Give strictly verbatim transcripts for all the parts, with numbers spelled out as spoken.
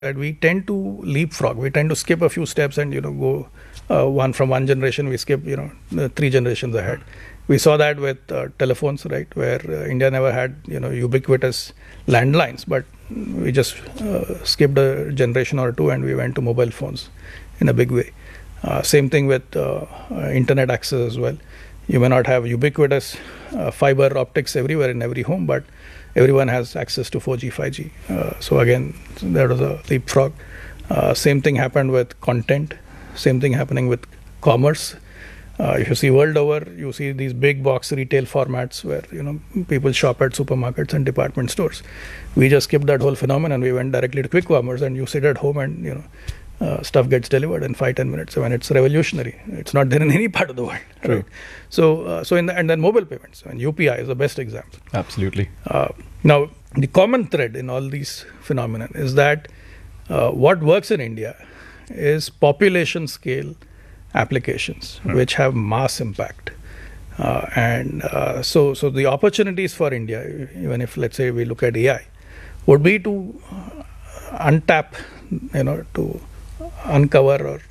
that we tend to leapfrog. We tend to skip a few steps and you know go uh, one from one generation. We skip you know three generations ahead. We saw that with uh, telephones, right, where uh, India never had you know ubiquitous landlines, but we just uh, skipped a generation or two and we went to mobile phones in a big way. Uh, same thing with uh, uh, internet access as well. You may not have ubiquitous uh, fiber optics everywhere in every home, but everyone has access to four G, five G. Uh, so again, there was a leapfrog. Uh, same thing happened with content. Same thing happening with commerce. Uh, if you see world over, you see these big box retail formats where you know people shop at supermarkets and department stores. We just skipped that whole phenomenon. We went directly to quick commerce, and you sit at home and you know uh, stuff gets delivered in five ten minutes. I mean, it's revolutionary. It's not there in any part of the world. True. Right? So, uh, so in the, and then mobile payments, and U P I is the best example. Absolutely. Uh, now, the common thread in all these phenomena is that uh, what works in India is population scale applications, hmm. which have mass impact. Uh, and uh, so, so the opportunities for India, even if let's say we look at A I, would be to uh, untap, you know, to uncover or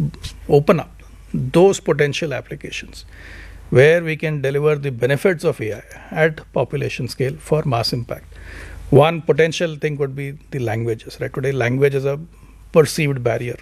open up those potential applications where we can deliver the benefits of A I at population scale for mass impact. One potential thing would be the languages. Right today, language is a perceived barrier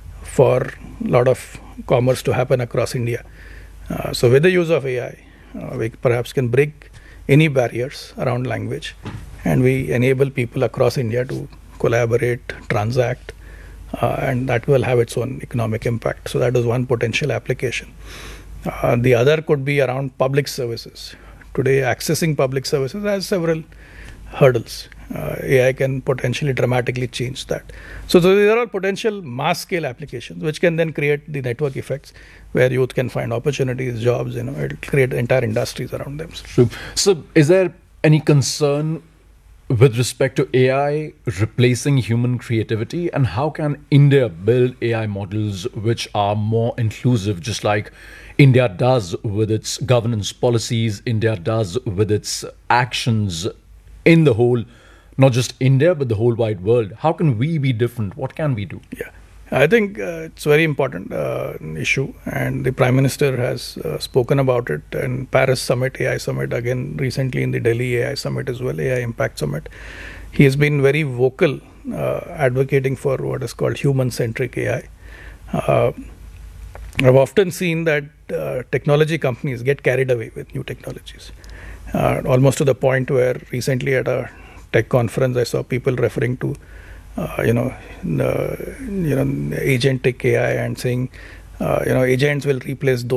for a lot of commerce to happen across India. Uh, so with the use of A I, uh, we perhaps can break any barriers around language, and we enable people across India to collaborate, transact, uh, and that will have its own economic impact. So that is one potential application. Uh, the other could be around public services. Today, accessing public services has several hurdles. Uh, A I can potentially dramatically change that. So, so there are potential mass scale applications which can then create the network effects where youth can find opportunities, jobs, you know, it'll create entire industries around them. True. So is there any concern with respect to A I replacing human creativity, and how can India build A I models which are more inclusive, just like India does with its governance policies, India does with its actions in the whole, not just India, but the whole wide world? How can we be different? What can we do? Yeah, I think uh, it's a very important uh, issue, and the Prime Minister has uh, spoken about it in Paris Summit, A I Summit, again recently in the Delhi A I Summit as well, A I Impact Summit. He has been very vocal uh, advocating for what is called human-centric A I. Uh, I've often seen that uh, technology companies get carried away with new technologies, uh, almost to the point where recently at a tech conference I saw people referring to uh, you know the, you know agentic A I and saying uh, you know agents will replace those